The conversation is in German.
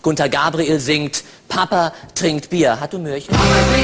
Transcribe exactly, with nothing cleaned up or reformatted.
Gunter Gabriel singt, Papa trinkt Bier. Hat du Möhrchen?